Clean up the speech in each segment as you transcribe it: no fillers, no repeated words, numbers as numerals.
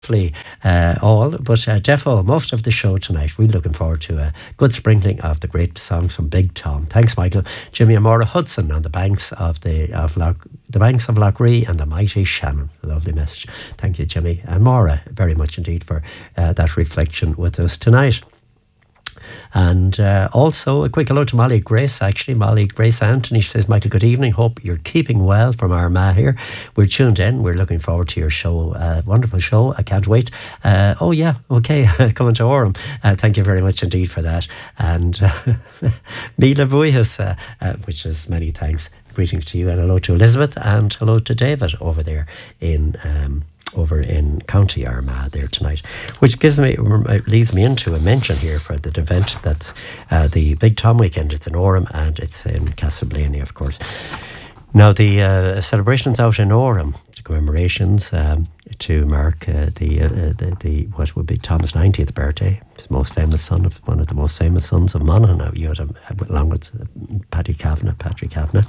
all, but defo most of the show tonight. We're looking forward to a good sprinkling of the great songs from Big Tom. Thanks, Michael. Jimmy and Maura Hudson on the banks of the banks of Lough Ree and the mighty Shannon. A lovely message. Thank you, Jimmy and Maura, very much indeed for that reflection with us tonight. And also a quick hello to Molly Grace, actually. Molly Grace Anthony, she says, Michael, good evening. Hope you're keeping well from Armagh here. We're tuned in. We're looking forward to your show. Wonderful show. I can't wait. Oh, yeah. Okay. Coming to Orem. Thank you very much indeed for that. And Mila Vuihas, which is many thanks. Greetings to you and hello to Elizabeth and hello to David over there in County Armagh there tonight, which leads me into a mention here for the event that's the Big Tom weekend. It's in Orem and it's in Castleblaney, of course. Now the celebrations out in Orem, the commemorations to mark the what would be Tom's 90th birthday, his most famous son, of one of the most famous sons of Monaghan. Now you had along with Patrick Kavanagh,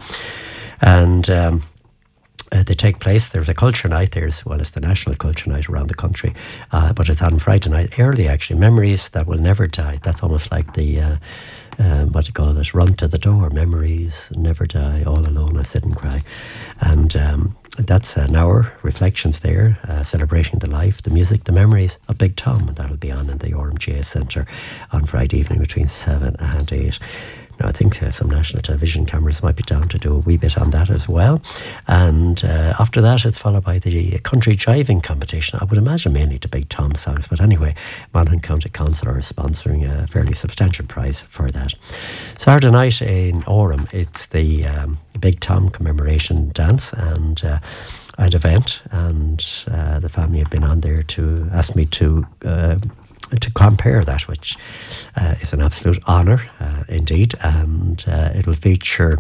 and they take place. There's a culture night there as well as the national culture night around the country, but it's on Friday night early, actually. Memories that will never die. That's almost like the what do you call it, Run to the Door. Memories never die, all alone I sit and cry. And that's an hour reflections there, celebrating the life, the music, the memories of Big Tom, and that'll be on in the Orem GA Centre on Friday evening between 7 and 8. Now, I think some national television cameras might be down to do a wee bit on that as well. And after that, it's followed by the country jiving competition. I would imagine mainly the Big Tom songs. But anyway, Monaghan County Council are sponsoring a fairly substantial prize for that. Saturday night in Orem, it's the Big Tom commemoration dance and an event. And the family have been on there to ask me to compare that, which is an absolute honour indeed, and it will feature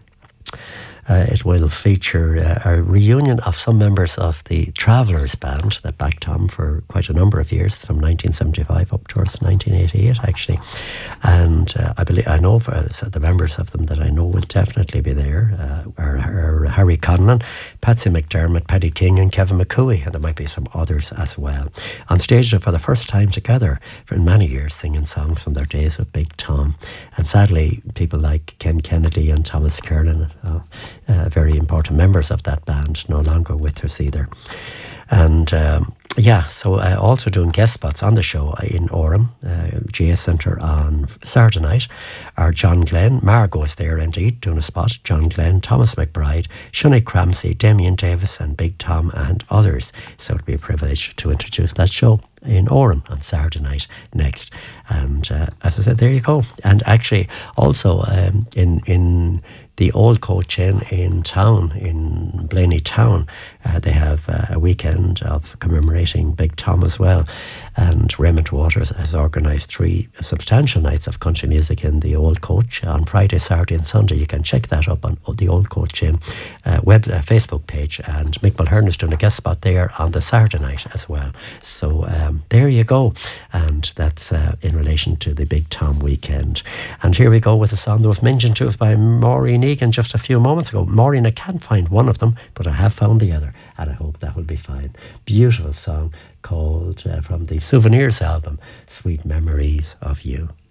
a reunion of some members of the Travellers band that backed Tom for quite a number of years, from 1975 up towards 1988 actually. And I know the members of them that I know will definitely be there are Harry Conlon, Patsy McDermott, Paddy King and Kevin McCooey, and there might be some others as well. On stage for the first time together for many years, singing songs from their days with Big Tom. And sadly, people like Ken Kennedy and Thomas Kernan, very important members of that band, no longer with us either. And so also doing guest spots on the show in Orem, GA Centre on Saturday night, are John Glenn. Margot is there indeed doing a spot. John Glenn, Thomas McBride, Shonny Cramsey, Damien Davis and Big Tom and others. So it'll be a privilege to introduce that show in Orem on Saturday night next. And as I said, there you go. And actually also in the Old Coach Inn in town, in Blaney Town, they have a weekend of commemorating Big Tom as well. And Raymond Waters has organised 3 substantial nights of country music in the Old Coach on Friday, Saturday and Sunday. You can check that up on the Old Coach Inn Facebook page. And Mick Mulhern is doing a guest spot there on the Saturday night as well. So there you go. And that's in relation to the Big Tom weekend. And here we go with a song that was mentioned to us by Maureen Egan just a few moments ago. Maureen, I can't find one of them, but I have found the other, and I hope that will be fine. Beautiful song called from the Souvenirs album, Sweet Memories of You.